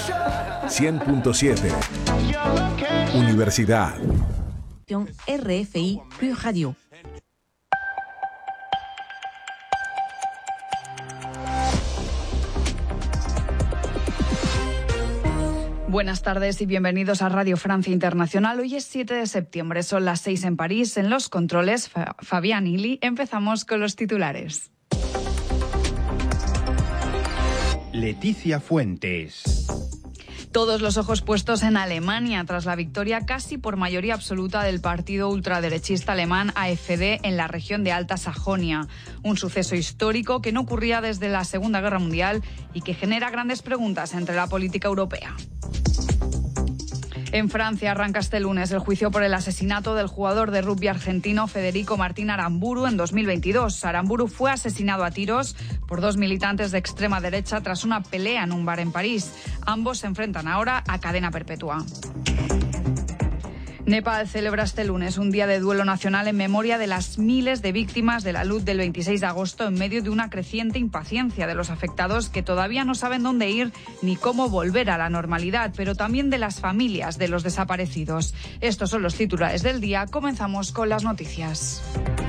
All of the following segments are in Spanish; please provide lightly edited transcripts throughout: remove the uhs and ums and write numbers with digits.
100.7 Universidad. RFI Plus Radio. Buenas tardes y bienvenidos a Radio Francia Internacional. Hoy es 7 de septiembre, son las 6 en París. En los controles, Fabián Ili. Empezamos con los titulares. Leticia Fuentes. Todos los ojos puestos en Alemania tras la victoria casi por mayoría absoluta del partido ultraderechista alemán AfD en la región de Alta Sajonia. Un suceso histórico que no ocurría desde la Segunda Guerra Mundial y que genera grandes preguntas entre la política europea. En Francia arranca este lunes el juicio por el asesinato del jugador de rugby argentino Federico Martín Aramburu en 2022. Aramburu fue asesinado a tiros por dos militantes de extrema derecha tras una pelea en un bar en París. Ambos se enfrentan ahora a cadena perpetua. Nepal celebra este lunes un día de duelo nacional en memoria de las miles de víctimas de la luz del 26 de agosto en medio de una creciente impaciencia de los afectados que todavía no saben dónde ir ni cómo volver a la normalidad, pero también de las familias de los desaparecidos. Estos son los titulares del día. Comenzamos con las noticias.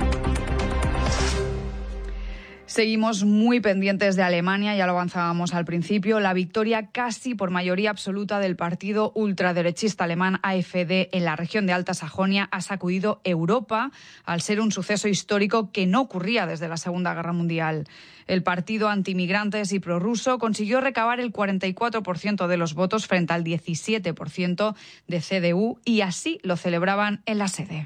Seguimos muy pendientes de Alemania, ya lo avanzábamos al principio. La victoria casi por mayoría absoluta del partido ultraderechista alemán AfD en la región de Alta Sajonia ha sacudido Europa al ser un suceso histórico que no ocurría desde la Segunda Guerra Mundial. El partido antimigrantes y prorruso consiguió recabar el 44% de los votos frente al 17% de CDU y así lo celebraban en la sede.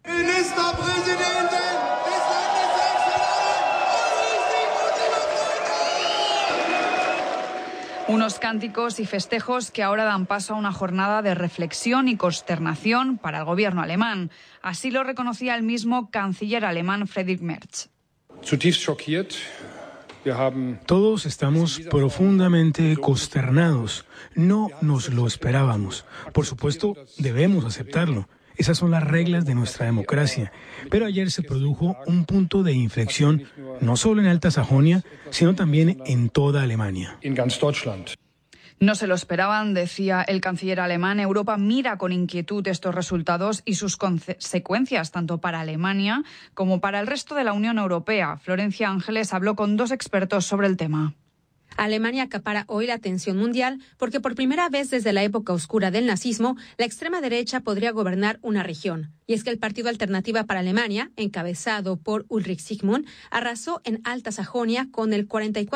Unos cánticos y festejos que ahora dan paso a una jornada de reflexión y consternación para el gobierno alemán. Así lo reconocía el mismo canciller alemán Friedrich Merz. Todos estamos profundamente consternados. No nos lo esperábamos. Por supuesto, debemos aceptarlo. Esas son las reglas de nuestra democracia. Pero ayer se produjo un punto de inflexión, no solo en Alta Sajonia, sino también en toda Alemania. No se lo esperaban, decía el canciller alemán. Europa mira con inquietud estos resultados y sus consecuencias, tanto para Alemania como para el resto de la Unión Europea. Florencia Ángeles habló con dos expertos sobre el tema. Alemania acapara hoy la atención mundial porque por primera vez desde la época oscura del nazismo, la extrema derecha podría gobernar una región. Y es que el partido Alternativa para Alemania, encabezado por Ulrich Sigmund, arrasó en Alta Sajonia con el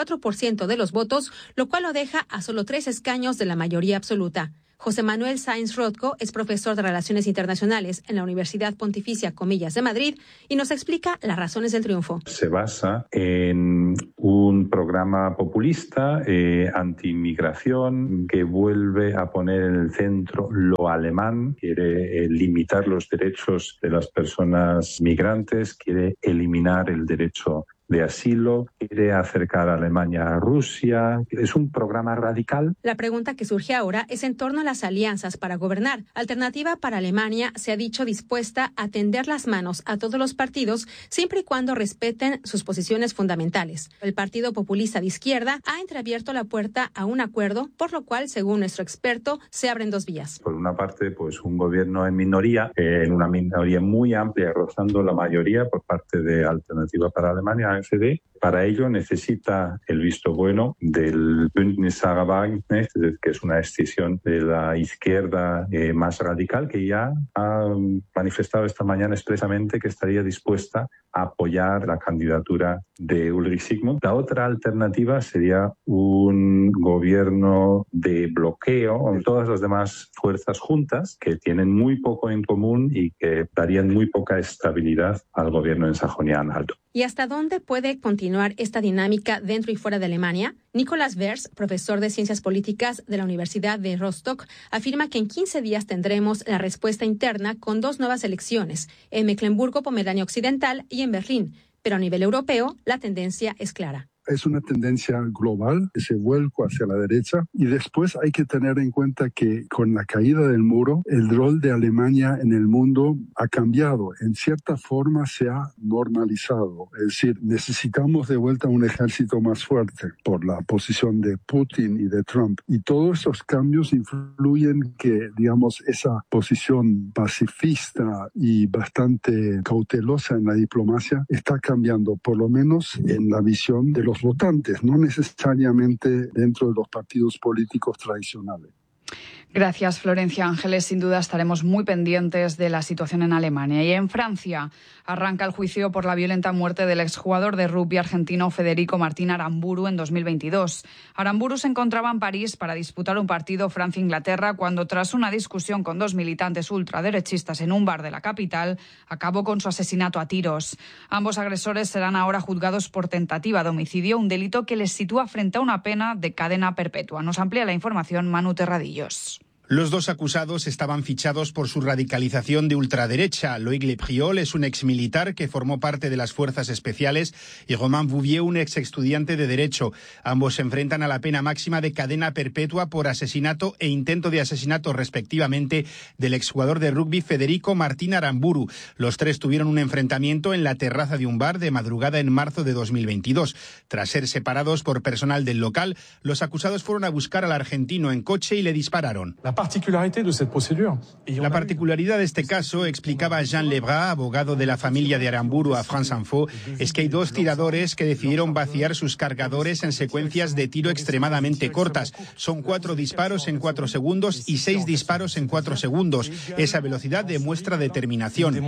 44% de los votos, lo cual lo deja a solo 3 escaños de la mayoría absoluta. José Manuel Sáenz Rothko es profesor de Relaciones Internacionales en la Universidad Pontificia Comillas de Madrid y nos explica las razones del triunfo. Se basa en un programa populista anti-inmigración que vuelve a poner en el centro lo alemán, quiere limitar los derechos de las personas migrantes, quiere eliminar el derecho de asilo, quiere acercar a Alemania a Rusia. Es un programa radical. La pregunta que surge ahora es en torno a las alianzas para gobernar. Alternativa para Alemania se ha dicho dispuesta a tender las manos a todos los partidos siempre y cuando respeten sus posiciones fundamentales. El Partido Populista de Izquierda ha entreabierto la puerta a un acuerdo, por lo cual, según nuestro experto, se abren dos vías. Por una parte, pues un gobierno en minoría, en una minoría muy amplia, rozando la mayoría por parte de Alternativa para Alemania, AfD. Para ello necesita el visto bueno del Bündnis Sarah Wagenknecht, que es una escisión de la izquierda más radical, que ya ha manifestado esta mañana expresamente que estaría dispuesta a apoyar la candidatura de Ulrich Sigmund. La otra alternativa sería un gobierno de bloqueo con todas las demás fuerzas juntas que tienen muy poco en común y que darían muy poca estabilidad al gobierno en Sajonia-Anhalt. ¿Y hasta dónde puede continuar esta dinámica dentro y fuera de Alemania? Nicolás Vers, profesor de Ciencias Políticas de la Universidad de Rostock, afirma que en 15 días tendremos la respuesta interna con 2 nuevas elecciones, en Mecklemburgo-Pomerania Occidental y en Berlín. Pero a nivel europeo, la tendencia es clara. es una tendencia global, ese vuelco hacia la derecha. Y después hay que tener en cuenta que con la caída del muro, el rol de Alemania en el mundo ha cambiado. En cierta forma se ha normalizado. Es decir, necesitamos de vuelta un ejército más fuerte por la posición de Putin y de Trump. Y todos esos cambios influyen que, digamos, esa posición pacifista y bastante cautelosa en la diplomacia está cambiando, por lo menos en la visión de los votantes, no necesariamente dentro de los partidos políticos tradicionales. Gracias, Florencia Ángeles. Sin duda estaremos muy pendientes de la situación en Alemania. Y en Francia arranca el juicio por la violenta muerte del exjugador de rugby argentino Federico Martín Aramburu en 2022. Aramburu se encontraba en París para disputar un partido Francia-Inglaterra cuando, tras una discusión con dos militantes ultraderechistas en un bar de la capital, acabó con su asesinato a tiros. Ambos agresores serán ahora juzgados por tentativa de homicidio, un delito que les sitúa frente a una pena de cadena perpetua. Nos amplía la información Manu Terradillos. Los dos acusados estaban fichados por su radicalización de ultraderecha. Loïc Lepriol es un exmilitar que formó parte de las fuerzas especiales y Romain Bouvier, un estudiante de Derecho. Ambos se enfrentan a la pena máxima de cadena perpetua por asesinato e intento de asesinato, respectivamente, del exjugador de rugby Federico Martín Aramburu. Los tres tuvieron un enfrentamiento en la terraza de un bar de madrugada en marzo de 2022. Tras ser separados por personal del local, los acusados fueron a buscar al argentino en coche y le dispararon. La particularidad de este caso, explicaba Jean Lebras, abogado de la familia de Aramburu a France Info, es que hay dos tiradores que decidieron vaciar sus cargadores en secuencias de tiro extremadamente cortas. Son 4 disparos en 4 segundos y 6 disparos en 4 segundos. Esa velocidad demuestra determinación.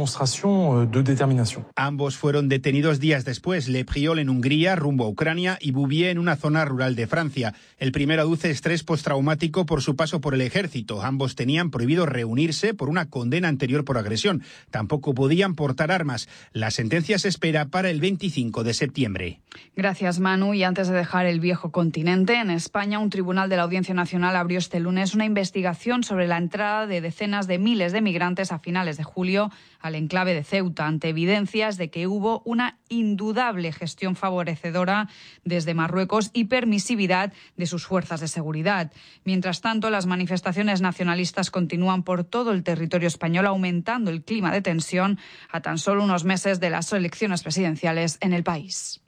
Ambos fueron detenidos días después, Lepriol en Hungría, rumbo a Ucrania, y Bouvier en una zona rural de Francia. El primero aduce estrés postraumático por su paso por el ejército. Ambos tenían prohibido reunirse por una condena anterior por agresión. Tampoco podían portar armas. La sentencia se espera para el 25 de septiembre. Gracias, Manu. Y antes de dejar el viejo continente, en España, un tribunal de la Audiencia Nacional abrió este lunes una investigación sobre la entrada de decenas de miles de migrantes a finales de julio al enclave de Ceuta, ante evidencias de que hubo una indudable gestión favorecedora desde Marruecos y permisividad de sus fuerzas de seguridad. Mientras tanto, las manifestaciones nacionalistas continúan por todo el territorio español, aumentando el clima de tensión a tan solo unos meses de las elecciones presidenciales en el país.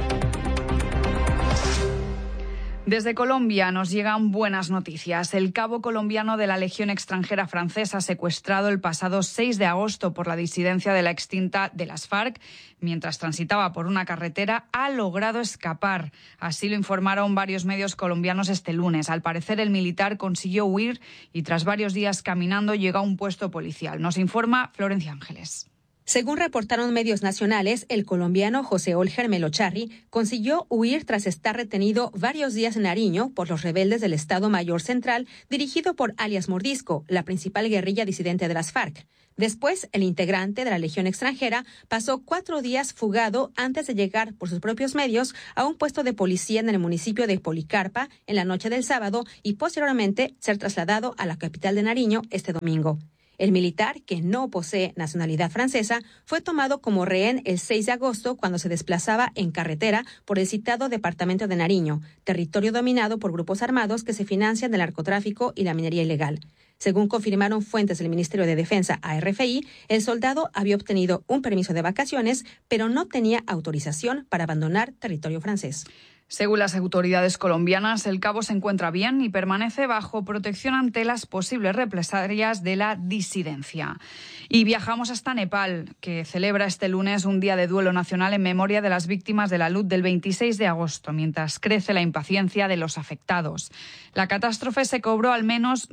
Desde Colombia nos llegan buenas noticias. El cabo colombiano de la Legión extranjera francesa, secuestrado el pasado 6 de agosto por la disidencia de la extinta de las FARC, mientras transitaba por una carretera, ha logrado escapar. Así lo informaron varios medios colombianos este lunes. Al parecer, el militar consiguió huir y tras varios días caminando llegó a un puesto policial. Nos informa Florencia Ángeles. Según reportaron medios nacionales, el colombiano José Olger Melocharri consiguió huir tras estar retenido varios días en Nariño por los rebeldes del Estado Mayor Central, dirigido por alias Mordisco, la principal guerrilla disidente de las FARC. Después, el integrante de la Legión extranjera pasó 4 días fugado antes de llegar por sus propios medios a un puesto de policía en el municipio de Policarpa en la noche del sábado y posteriormente ser trasladado a la capital de Nariño este domingo. El militar, que no posee nacionalidad francesa, fue tomado como rehén el 6 de agosto cuando se desplazaba en carretera por el citado departamento de Nariño, territorio dominado por grupos armados que se financian del narcotráfico y la minería ilegal. Según confirmaron fuentes del Ministerio de Defensa a RFI, el soldado había obtenido un permiso de vacaciones, pero no tenía autorización para abandonar territorio francés. Según las autoridades colombianas, el cabo se encuentra bien y permanece bajo protección ante las posibles represalias de la disidencia. Y viajamos hasta Nepal, que celebra este lunes un día de duelo nacional en memoria de las víctimas de la luz del 26 de agosto, mientras crece la impaciencia de los afectados. La catástrofe se cobró al menos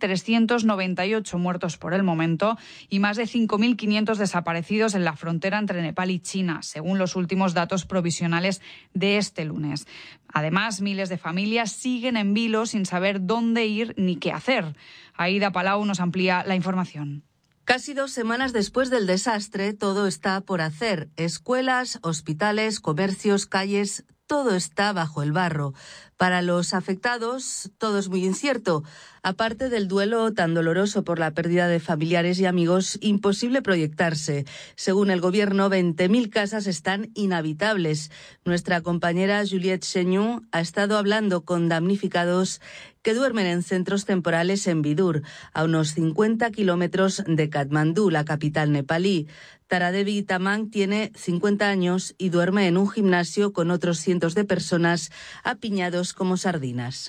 1.398 muertos por el momento y más de 5.500 desaparecidos en la frontera entre Nepal y China, según los últimos datos provisionales de este lunes. Además, miles de familias siguen en vilo sin saber dónde ir ni qué hacer. Aida Palau nos amplía la información. Casi 2 semanas después del desastre, todo está por hacer. Escuelas, hospitales, comercios, calles, todo está bajo el barro. Para los afectados, todo es muy incierto. Aparte del duelo tan doloroso por la pérdida de familiares y amigos, imposible proyectarse. Según el gobierno, 20.000 casas están inhabitables. Nuestra compañera Juliette Cheñou ha estado hablando con damnificados que duermen en centros temporales en Vidur, a unos 50 kilómetros de Katmandú, la capital nepalí. Taradevi Tamang tiene 50 años y duerme en un gimnasio con otros cientos de personas apiñados como sardinas.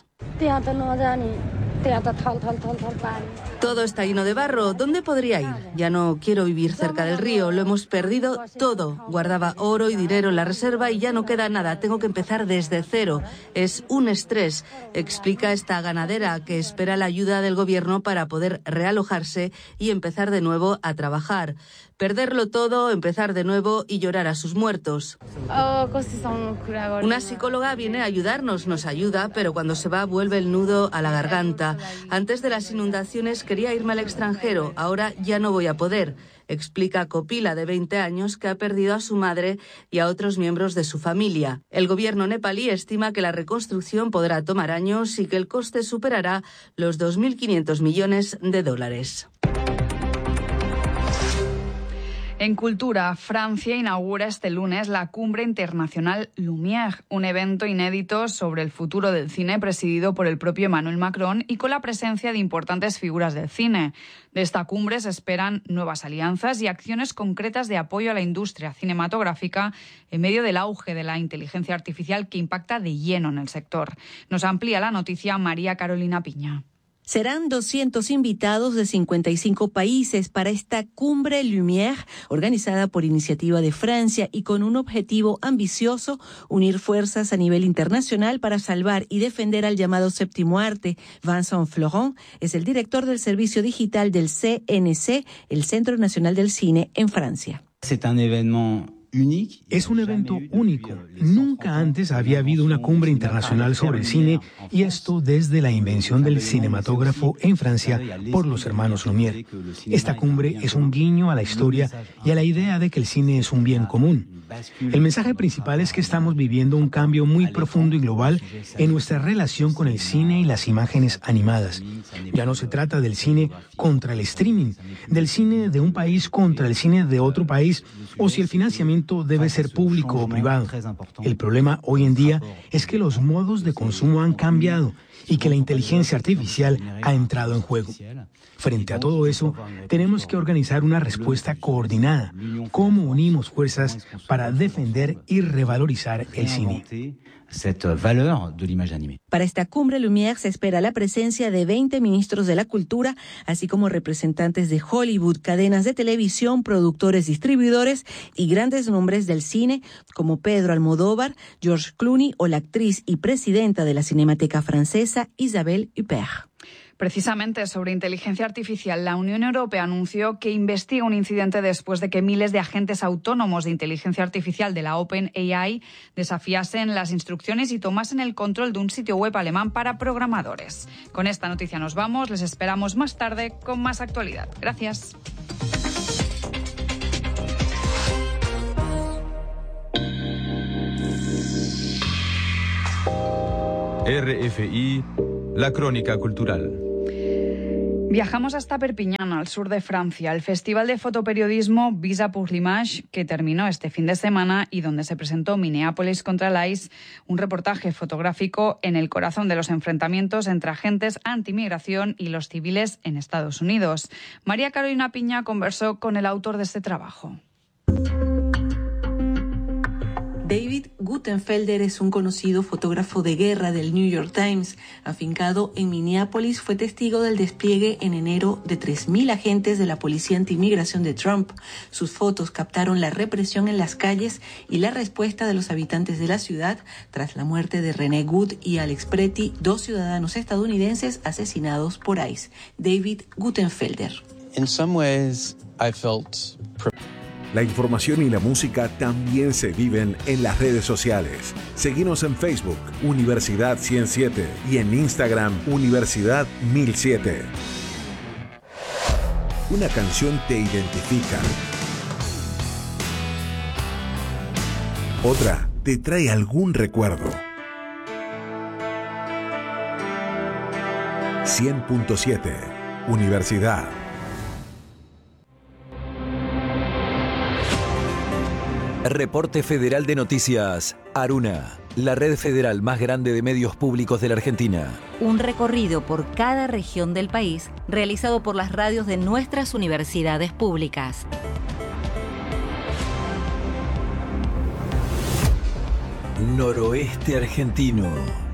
Todo está lleno de barro. ¿Dónde podría ir? Ya no quiero vivir cerca del río. Lo hemos perdido todo. Guardaba oro y dinero en la reserva y ya no queda nada. Tengo que empezar desde cero. Es un estrés, explica esta ganadera que espera la ayuda del gobierno para poder realojarse y empezar de nuevo a trabajar. Perderlo todo, empezar de nuevo y llorar a sus muertos. Una psicóloga viene a ayudarnos, nos ayuda, pero cuando se va vuelve el nudo a la garganta. Antes de las inundaciones quería irme al extranjero, ahora ya no voy a poder, explica Copila, de 20 años, que ha perdido a su madre y a otros miembros de su familia. El gobierno nepalí estima que la reconstrucción podrá tomar años y que el coste superará los 2.500 millones de dólares. En cultura, Francia inaugura este lunes la Cumbre Internacional Lumière, un evento inédito sobre el futuro del cine presidido por el propio Emmanuel Macron y con la presencia de importantes figuras del cine. De esta cumbre se esperan nuevas alianzas y acciones concretas de apoyo a la industria cinematográfica en medio del auge de la inteligencia artificial que impacta de lleno en el sector. Nos amplía la noticia María Carolina Piña. Serán 200 invitados de 55 países para esta Cumbre Lumière, organizada por iniciativa de Francia y con un objetivo ambicioso: unir fuerzas a nivel internacional para salvar y defender al llamado séptimo arte. Vincent Florent es el director del servicio digital del CNC, el Centro Nacional del Cine en Francia. Es un evento único. Nunca antes había habido una cumbre internacional sobre el cine, y esto desde la invención del cinematógrafo en Francia por los hermanos Lumière. Esta cumbre es un guiño a la historia y a la idea de que el cine es un bien común. El mensaje principal es que estamos viviendo un cambio muy profundo y global en nuestra relación con el cine y las imágenes animadas. Ya no se trata del cine contra el streaming, del cine de un país contra el cine de otro país, o si el financiamiento debe ser público o privado. El problema hoy en día es que los modos de consumo han cambiado y que la inteligencia artificial ha entrado en juego. Frente a todo eso, tenemos que organizar una respuesta coordinada. ¿Cómo unimos fuerzas para defender y revalorizar el cine? Para esta Cumbre Lumière se espera la presencia de 20 ministros de la cultura, así como representantes de Hollywood, cadenas de televisión, productores, distribuidores y grandes nombres del cine como Pedro Almodóvar, George Clooney o la actriz y presidenta de la Cinemateca francesa Isabelle Huppert. Precisamente sobre inteligencia artificial, la Unión Europea anunció que investiga un incidente después de que miles de agentes autónomos de inteligencia artificial de la OpenAI desafiasen las instrucciones y tomasen el control de un sitio web alemán para programadores. Con esta noticia nos vamos, les esperamos más tarde con más actualidad. Gracias. RFI, la crónica cultural. Viajamos hasta Perpiñán, al sur de Francia, el festival de fotoperiodismo Visa pour l'Image, que terminó este fin de semana y donde se presentó Minneapolis contra el ICE, un reportaje fotográfico en el corazón de los enfrentamientos entre agentes antimigración y los civiles en Estados Unidos. María Carolina Piña conversó con el autor de este trabajo. David Guttenfelder es un conocido fotógrafo de guerra del New York Times. Afincado en Minneapolis, fue testigo del despliegue en enero de 3.000 agentes de la policía antimigración de Trump. Sus fotos captaron la represión en las calles y la respuesta de los habitantes de la ciudad tras la muerte de René Good y Alex Pretty, 2 ciudadanos estadounidenses asesinados por ICE. David Guttenfelder. La información y la música también se viven en las redes sociales. Seguinos en Facebook, Universidad 107, y en Instagram, Universidad 1007. Una canción te identifica. Otra te trae algún recuerdo. 100.7, Universidad. Reporte Federal de Noticias, Aruna, la red federal más grande de medios públicos de la Argentina. Un recorrido por cada región del país realizado por las radios de nuestras universidades públicas. Noroeste argentino.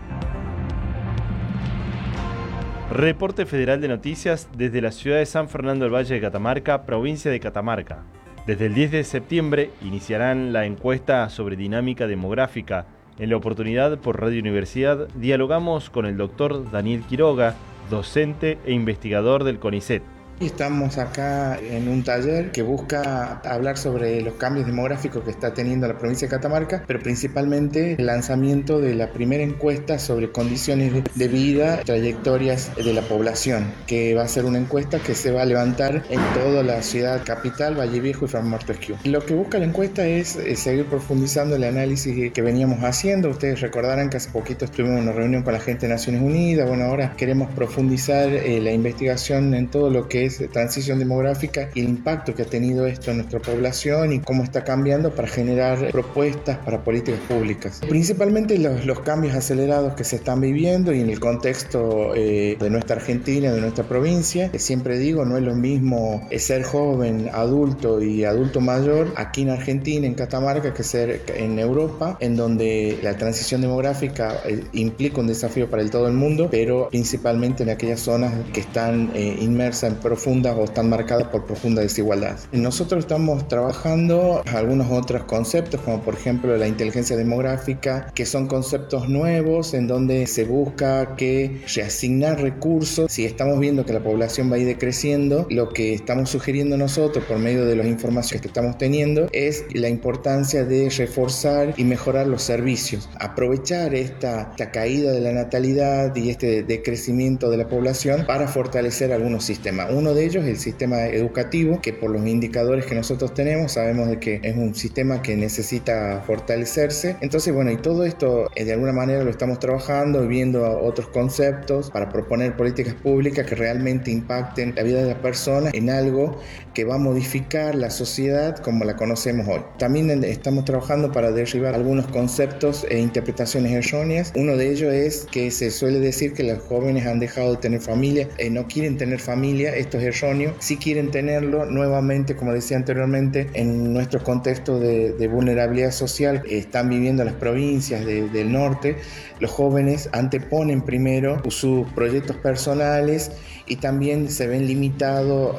Reporte Federal de Noticias desde la ciudad de San Fernando del Valle de Catamarca, provincia de Catamarca. Desde el 10 de septiembre iniciarán la encuesta sobre dinámica demográfica. En la oportunidad, por Radio Universidad, dialogamos con el doctor Daniel Quiroga, docente e investigador del CONICET. Estamos acá en un taller que busca hablar sobre los cambios demográficos que está teniendo la provincia de Catamarca, pero principalmente el lanzamiento de la primera encuesta sobre condiciones de vida, trayectorias de la población, que va a ser una encuesta que se va a levantar en toda la ciudad capital, Valle Viejo y Fray Montesquieu. Lo que busca la encuesta es seguir profundizando el análisis que veníamos haciendo. Ustedes recordarán que hace poquito estuvimos en una reunión con la gente de Naciones Unidas. Bueno, ahora queremos profundizar la investigación en todo lo que es transición demográfica y el impacto que ha tenido esto en nuestra población y cómo está cambiando para generar propuestas para políticas públicas. Principalmente los cambios acelerados que se están viviendo y en el contexto de nuestra Argentina, de nuestra provincia. Siempre digo, no es lo mismo ser joven, adulto y adulto mayor aquí en Argentina, en Catamarca, que ser en Europa, en donde la transición demográfica implica un desafío para todo el mundo, pero principalmente en aquellas zonas que están inmersas en profundas o están marcadas por profunda desigualdad. Nosotros estamos trabajando algunos otros conceptos, como por ejemplo la inteligencia demográfica, que son conceptos nuevos en donde se busca que reasignar recursos. Si estamos viendo que la población va a ir decreciendo, lo que estamos sugiriendo nosotros por medio de las informaciones que estamos teniendo es la importancia de reforzar y mejorar los servicios, aprovechar esta caída de la natalidad y este decrecimiento de la población para fortalecer algunos sistemas. Uno de ellos es el sistema educativo, que por los indicadores que nosotros tenemos sabemos de que es un sistema que necesita fortalecerse. Entonces, bueno, y todo esto de alguna manera lo estamos trabajando y viendo otros conceptos para proponer políticas públicas que realmente impacten la vida de las personas en algo que va a modificar la sociedad como la conocemos hoy. También estamos trabajando para derribar algunos conceptos e interpretaciones erróneas. Uno de ellos es que se suele decir que los jóvenes han dejado de tener familia, no quieren tener familia. Esto es erróneo. Si quieren tenerlo, nuevamente, como decía anteriormente, en nuestro contexto de vulnerabilidad social, están viviendo las provincias del norte, los jóvenes anteponen primero sus proyectos personales y también se ven limitados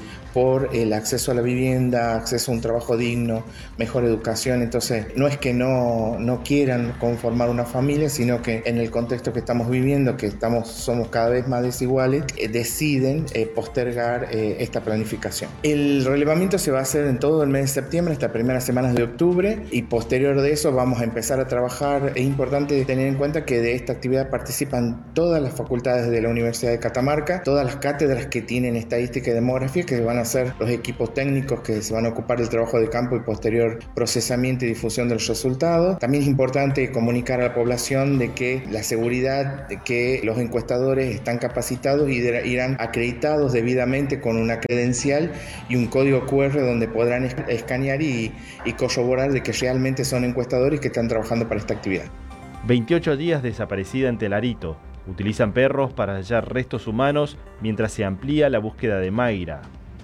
por el acceso a la vivienda, acceso a un trabajo digno, mejor educación. Entonces, no es que no quieran conformar una familia, sino que en el contexto que estamos viviendo, que somos cada vez más desiguales, deciden postergar esta planificación. El relevamiento se va a hacer en todo el mes de septiembre, hasta primeras semanas de octubre, y posterior de eso vamos a empezar a trabajar. Es importante tener en cuenta que de esta actividad participan todas las facultades de la Universidad de Catamarca, todas las cátedras que tienen estadística y demografía, que van a ser los equipos técnicos que se van a ocupar del trabajo de campo y posterior procesamiento y difusión de los resultados. También es importante comunicar a la población de que la seguridad, de que los encuestadores están capacitados y irán acreditados debidamente con una credencial y un código QR donde podrán escanear y corroborar de que realmente son encuestadores que están trabajando para esta actividad. 28 días desaparecida en Telarito. Utilizan perros para hallar restos humanos mientras se amplía la búsqueda de Mayra.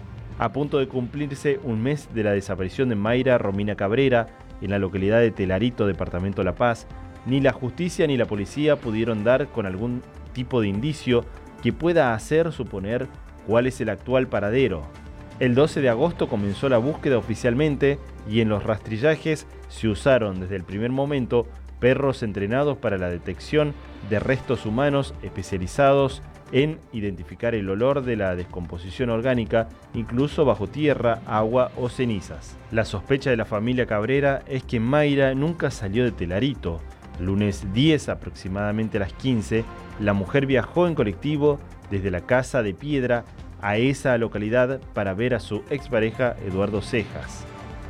A punto de cumplirse un mes de la desaparición de Mayra Romina Cabrera en la localidad de Telarito, departamento La Paz, ni la justicia ni la policía pudieron dar con algún tipo de indicio que pueda hacer suponer cuál es el actual paradero. El 12 de agosto comenzó la búsqueda oficialmente y en los rastrillajes se usaron desde el primer momento perros entrenados para la detección de restos humanos especializados en identificar el olor de la descomposición orgánica, incluso bajo tierra, agua o cenizas. La sospecha de la familia Cabrera es que Mayra nunca salió de Telarito. Lunes 10 aproximadamente a las 15, la mujer viajó en colectivo desde la Casa de Piedra a esa localidad para ver a su expareja Eduardo Cejas.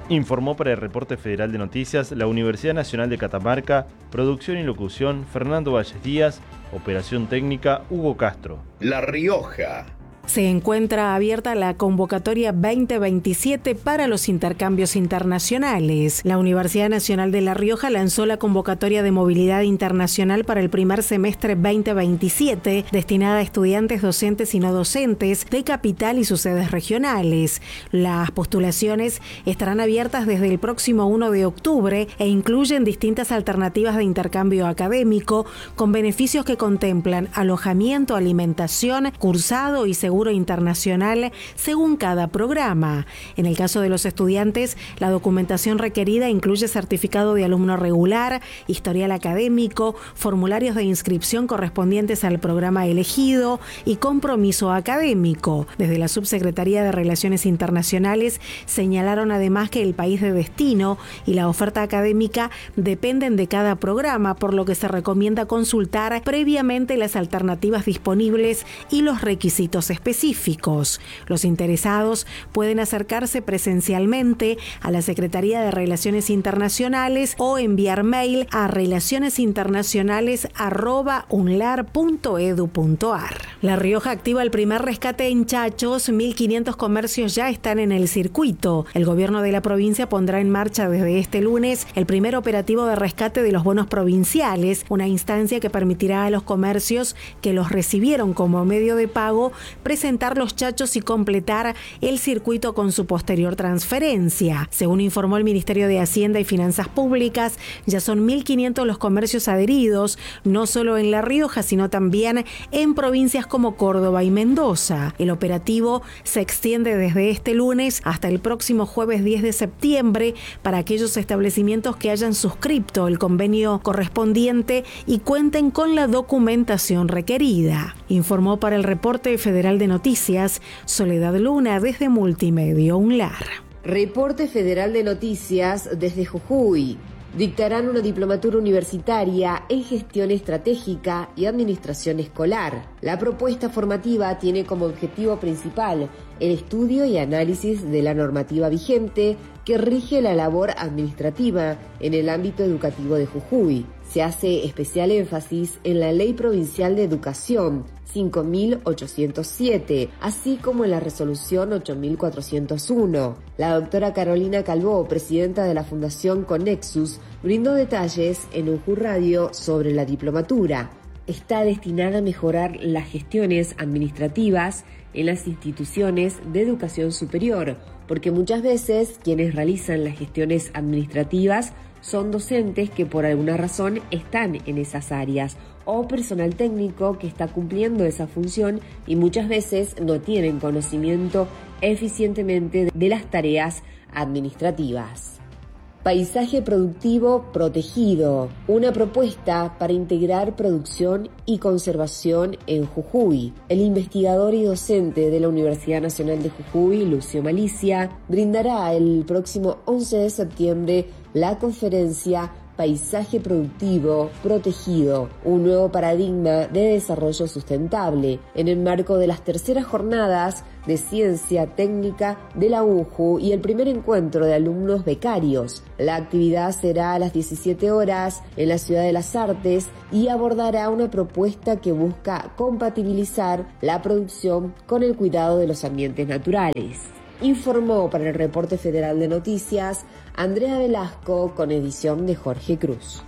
Informó para el Reporte Federal de Noticias la Universidad Nacional de Catamarca, producción y locución Fernando Valles Díaz, operación técnica Hugo Castro. La Rioja. Se encuentra abierta la convocatoria 2027 para los intercambios internacionales. La Universidad Nacional de La Rioja lanzó la convocatoria de movilidad internacional para el primer semestre 2027, destinada a estudiantes, docentes y no docentes de capital y sus sedes regionales. Las postulaciones estarán abiertas desde el próximo 1 de octubre e incluyen distintas alternativas de intercambio académico con beneficios que contemplan alojamiento, alimentación, cursado y seguro internacional según cada programa. En el caso de los estudiantes, la documentación requerida incluye certificado de alumno regular, historial académico, formularios de inscripción correspondientes al programa elegido y compromiso académico. Desde la Subsecretaría de Relaciones Internacionales señalaron además que el país de destino y la oferta académica dependen de cada programa, por lo que se recomienda consultar previamente las alternativas disponibles y los requisitos específicos. Los interesados pueden acercarse presencialmente a la Secretaría de Relaciones Internacionales o enviar mail a relacionesinternacionales@unlar.edu.ar. La Rioja activa el primer rescate en Chachos. 1.500 comercios ya están en el circuito. El gobierno de la provincia pondrá en marcha desde este lunes el primer operativo de rescate de los bonos provinciales, una instancia que permitirá a los comercios que los recibieron como medio de pago presentar los chachos y completar el circuito con su posterior transferencia. Según informó el Ministerio de Hacienda y Finanzas Públicas, ya son 1.500 los comercios adheridos, no solo en La Rioja, sino también en provincias como Córdoba y Mendoza. El operativo se extiende desde este lunes hasta el próximo jueves 10 de septiembre para aquellos establecimientos que hayan suscrito el convenio correspondiente y cuenten con la documentación requerida. Informó para el Reporte Federal de Noticias Soledad Luna desde Multimedio UNLAR. Reporte Federal de Noticias desde Jujuy. Dictarán una diplomatura universitaria en gestión estratégica y administración escolar. La propuesta formativa tiene como objetivo principal el estudio y análisis de la normativa vigente que rige la labor administrativa en el ámbito educativo de Jujuy. Se hace especial énfasis en la Ley Provincial de Educación 5.807, así como en la Resolución 8.401. La doctora Carolina Calvó, presidenta de la Fundación Conexus, brindó detalles en UJU Radio sobre la diplomatura. Está destinada a mejorar las gestiones administrativas en las instituciones de educación superior, porque muchas veces quienes realizan las gestiones administrativas son docentes que por alguna razón están en esas áreas o personal técnico que está cumpliendo esa función y muchas veces no tienen conocimiento eficientemente de las tareas administrativas. Paisaje productivo protegido, una propuesta para integrar producción y conservación en Jujuy. El investigador y docente de la Universidad Nacional de Jujuy, Lucio Malicia, brindará el próximo 11 de septiembre la conferencia Paisaje productivo protegido, un nuevo paradigma de desarrollo sustentable, en el marco de las terceras jornadas de ciencia técnica de la UJU y el primer encuentro de alumnos becarios. La actividad será a las 17 horas en la Ciudad de las Artes y abordará una propuesta que busca compatibilizar la producción con el cuidado de los ambientes naturales. Informó para el Reporte Federal de Noticias Andrea Velasco con edición de Jorge Cruz.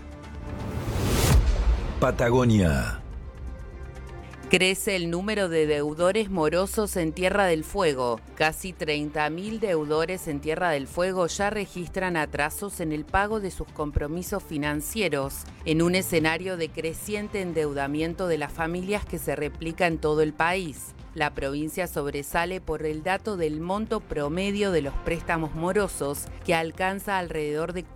Patagonia. Crece el número de deudores morosos en Tierra del Fuego. Casi 30.000 deudores en Tierra del Fuego ya registran atrasos en el pago de sus compromisos financieros, en un escenario de creciente endeudamiento de las familias que se replica en todo el país. La provincia sobresale por el dato del monto promedio de los préstamos morosos, que alcanza alrededor de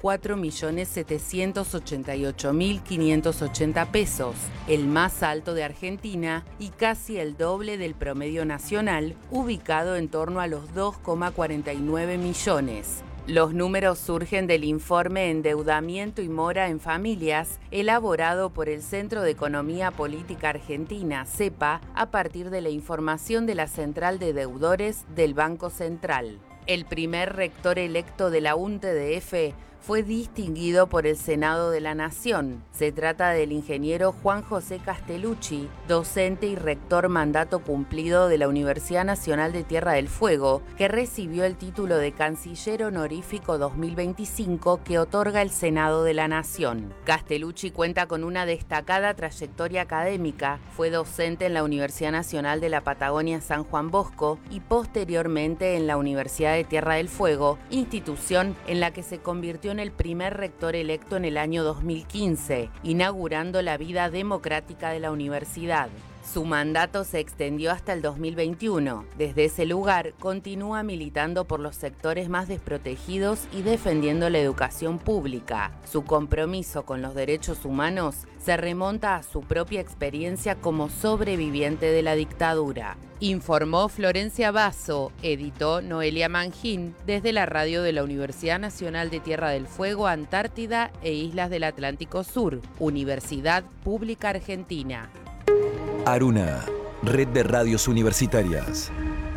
4.788.580 pesos, el más alto de Argentina y casi el doble del promedio nacional, ubicado en torno a los 2,49 millones. Los números surgen del informe Endeudamiento y Mora en Familias, elaborado por el Centro de Economía Política Argentina, CEPA, a partir de la información de la Central de Deudores del Banco Central. El primer rector electo de la UNTDF fue distinguido por el Senado de la Nación. Se trata del ingeniero Juan José Castellucci, docente y rector mandato cumplido de la Universidad Nacional de Tierra del Fuego, que recibió el título de Canciller Honorífico 2025 que otorga el Senado de la Nación. Castellucci cuenta con una destacada trayectoria académica, fue docente en la Universidad Nacional de la Patagonia San Juan Bosco y posteriormente en la Universidad de Tierra del Fuego, institución en la que se convirtió en el primer rector electo en el año 2015, inaugurando la vida democrática de la universidad. Su mandato se extendió hasta el 2021. Desde ese lugar, continúa militando por los sectores más desprotegidos y defendiendo la educación pública. Su compromiso con los derechos humanos se remonta a su propia experiencia como sobreviviente de la dictadura. Informó Florencia Basso, editó Noelia Mangín, desde la radio de la Universidad Nacional de Tierra del Fuego, Antártida e Islas del Atlántico Sur, Universidad Pública Argentina. Aruna, red de radios universitarias.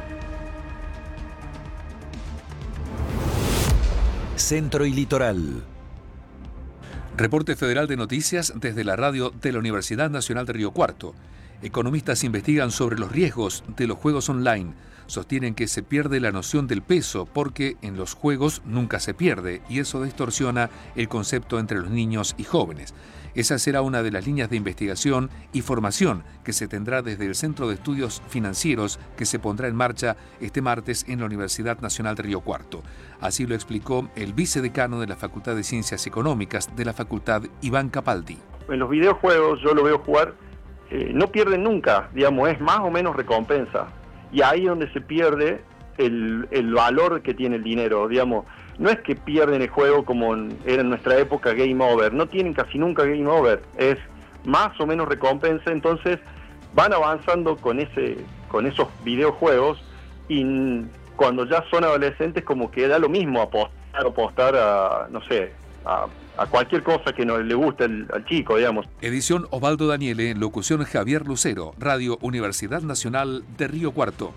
Centro y Litoral. Reporte Federal de Noticias desde la radio de la Universidad Nacional de Río Cuarto. Economistas investigan sobre los riesgos de los juegos online. Sostienen que se pierde la noción del peso porque en los juegos nunca se pierde y eso distorsiona el concepto entre los niños y jóvenes. Esa será una de las líneas de investigación y formación que se tendrá desde el Centro de Estudios Financieros que se pondrá en marcha este martes en la Universidad Nacional de Río Cuarto. Así lo explicó el vicedecano de la Facultad de Ciencias Económicas de la Facultad, Iván Capaldi. En los videojuegos yo lo veo jugar, no pierden nunca, digamos, es más o menos recompensa. Y ahí es donde se pierde el valor que tiene el dinero, digamos. No es que pierden el juego como era en nuestra época game over, no tienen casi nunca game over, es más o menos recompensa, entonces van avanzando con esos videojuegos y cuando ya son adolescentes como que da lo mismo apostar a, no sé, a cualquier cosa que no le guste al chico, digamos. Edición Osvaldo Daniele, locución Javier Lucero, Radio Universidad Nacional de Río Cuarto.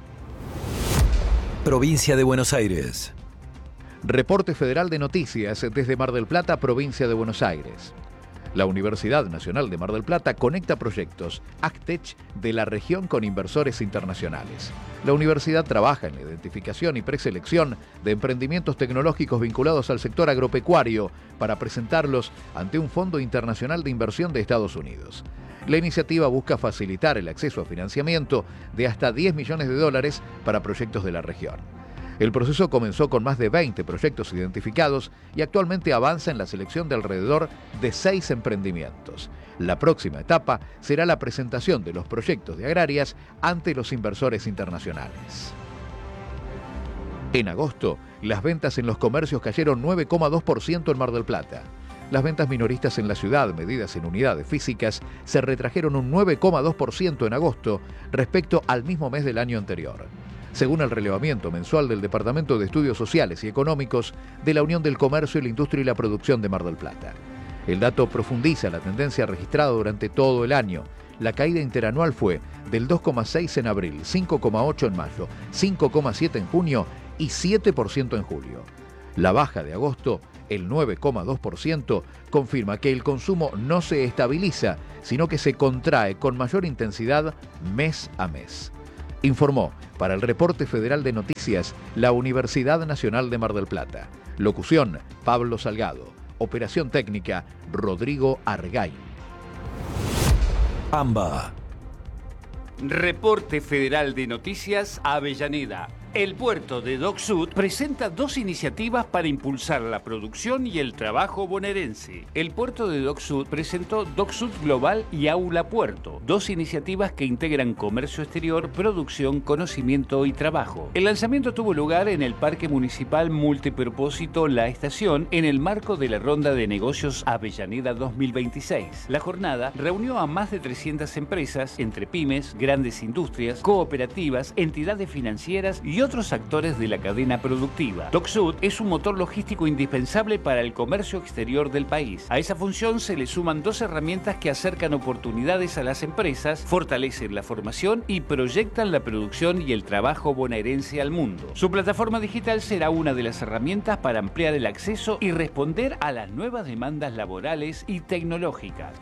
Provincia de Buenos Aires. Reporte Federal de Noticias desde Mar del Plata, provincia de Buenos Aires. La Universidad Nacional de Mar del Plata conecta proyectos ACTECH de la región con inversores internacionales. La universidad trabaja en la identificación y preselección de emprendimientos tecnológicos vinculados al sector agropecuario para presentarlos ante un fondo internacional de inversión de Estados Unidos. La iniciativa busca facilitar el acceso a financiamiento de hasta $10 millones para proyectos de la región. El proceso comenzó con más de 20 proyectos identificados y actualmente avanza en la selección de alrededor de 6 emprendimientos. La próxima etapa será la presentación de los proyectos de agrarias ante los inversores internacionales. En agosto, las ventas en los comercios cayeron 9,2% en Mar del Plata. Las ventas minoristas en la ciudad, medidas en unidades físicas, se retrajeron un 9,2% en agosto respecto al mismo mes del año anterior, según el relevamiento mensual del Departamento de Estudios Sociales y Económicos de la Unión del Comercio y la Industria y la Producción de Mar del Plata. El dato profundiza la tendencia registrada durante todo el año. La caída interanual fue del 2,6% en abril, 5,8% en mayo, 5,7% en junio y 7% en julio. La baja de agosto, el 9,2%, confirma que el consumo no se estabiliza, sino que se contrae con mayor intensidad mes a mes. Informó para el Reporte Federal de Noticias la Universidad Nacional de Mar del Plata. Locución, Pablo Salgado. Operación técnica, Rodrigo Argay. AMBA. Reporte Federal de Noticias, Avellaneda. El puerto de Dock Sud presenta 2 iniciativas para impulsar la producción y el trabajo bonaerense. El puerto de Dock Sud presentó Dock Sud Global y Aula Puerto, 2 iniciativas que integran comercio exterior, producción, conocimiento y trabajo. El lanzamiento tuvo lugar en el Parque Municipal Multipropósito La Estación en el marco de la Ronda de Negocios Avellaneda 2026. La jornada reunió a más de 300 empresas, entre pymes, grandes industrias, cooperativas, entidades financieras y otros actores de la cadena productiva. DocSud es un motor logístico indispensable para el comercio exterior del país. A esa función se le suman 2 herramientas que acercan oportunidades a las empresas, fortalecen la formación y proyectan la producción y el trabajo bonaerense al mundo. Su plataforma digital será una de las herramientas para ampliar el acceso y responder a las nuevas demandas laborales y tecnológicas.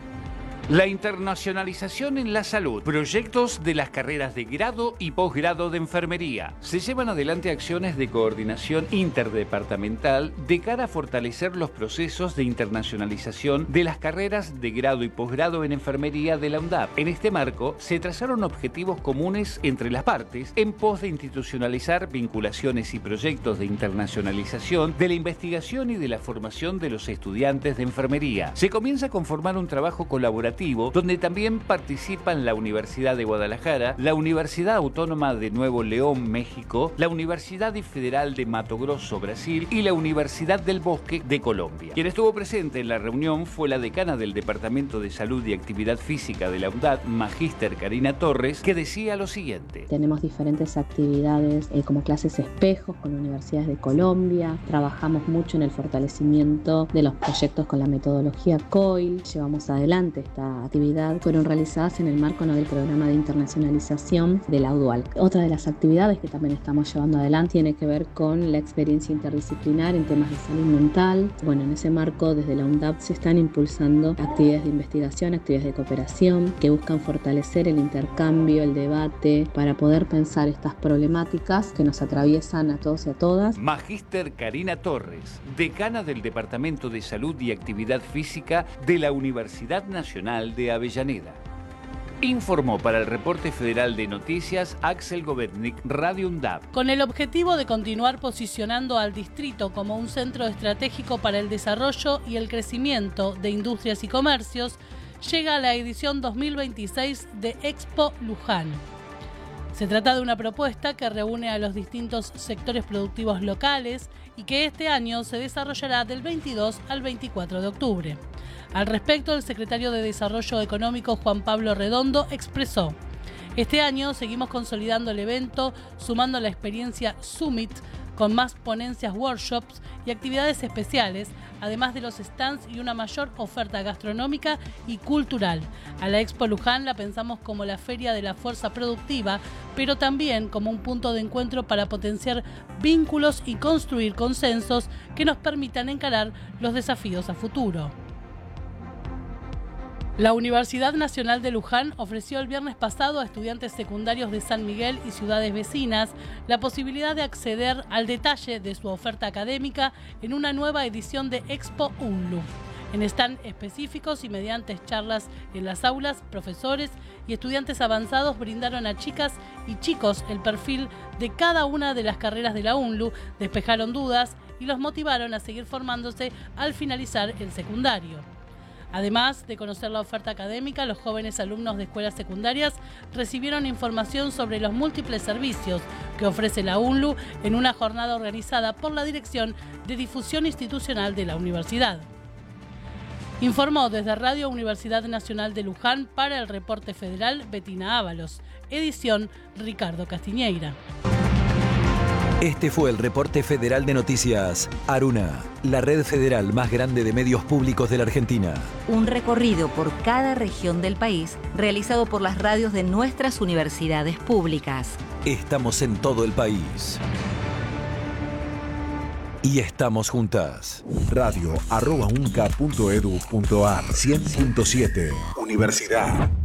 La internacionalización en la salud. Proyectos de las carreras de grado y posgrado de enfermería. Se llevan adelante acciones de coordinación interdepartamental de cara a fortalecer los procesos de internacionalización de las carreras de grado y posgrado en enfermería de la UNDAP. En este marco, se trazaron objetivos comunes entre las partes en pos de institucionalizar vinculaciones y proyectos de internacionalización de la investigación y de la formación de los estudiantes de enfermería. Se comienza a conformar un trabajo colaborativo donde también participan la Universidad de Guadalajara, la Universidad Autónoma de Nuevo León, México, la Universidad Federal de Mato Grosso, Brasil y la Universidad del Bosque de Colombia. Quien estuvo presente en la reunión fue la decana del Departamento de Salud y Actividad Física de la UNDAD, Magíster Karina Torres, que decía lo siguiente. Tenemos diferentes actividades como clases espejos con universidades de Colombia, trabajamos mucho en el fortalecimiento de los proyectos con la metodología COIL, llevamos adelante esta actividad, fueron realizadas en el marco del programa de internacionalización de la UDUAL. Otra de las actividades que también estamos llevando adelante tiene que ver con la experiencia interdisciplinar en temas de salud mental. Bueno, en ese marco desde la UNDAP se están impulsando actividades de investigación, actividades de cooperación que buscan fortalecer el intercambio, el debate, para poder pensar estas problemáticas que nos atraviesan a todos y a todas. Magíster Karina Torres, decana del Departamento de Salud y Actividad Física de la Universidad Nacional de Avellaneda. Informó para el Reporte Federal de Noticias Axel Govetnik, Radio UNDAP. Con el objetivo de continuar posicionando al distrito como un centro estratégico para el desarrollo y el crecimiento de industrias y comercios, llega la edición 2026 de Expo Luján. Se trata de una propuesta que reúne a los distintos sectores productivos locales y que este año se desarrollará del 22 al 24 de octubre. Al respecto, el secretario de Desarrollo Económico, Juan Pablo Redondo, expresó: este año seguimos consolidando el evento, sumando la experiencia Summit, con más ponencias, workshops y actividades especiales, además de los stands y una mayor oferta gastronómica y cultural. A la Expo Luján la pensamos como la feria de la fuerza productiva, pero también como un punto de encuentro para potenciar vínculos y construir consensos que nos permitan encarar los desafíos a futuro. La Universidad Nacional de Luján ofreció el viernes pasado a estudiantes secundarios de San Miguel y ciudades vecinas la posibilidad de acceder al detalle de su oferta académica en una nueva edición de Expo UNLU. En stand específicos y mediante charlas en las aulas, profesores y estudiantes avanzados brindaron a chicas y chicos el perfil de cada una de las carreras de la UNLU, despejaron dudas y los motivaron a seguir formándose al finalizar el secundario. Además de conocer la oferta académica, los jóvenes alumnos de escuelas secundarias recibieron información sobre los múltiples servicios que ofrece la UNLU en una jornada organizada por la Dirección de Difusión Institucional de la Universidad. Informó desde Radio Universidad Nacional de Luján para el Reporte Federal Betina Ábalos, edición Ricardo Castiñeira. Este fue el Reporte Federal de Noticias Aruna, la red federal más grande de medios públicos de la Argentina. Un recorrido por cada región del país realizado por las radios de nuestras universidades públicas. Estamos en todo el país. Y estamos juntas. Radio@unca.edu.ar 100.7 Universidad.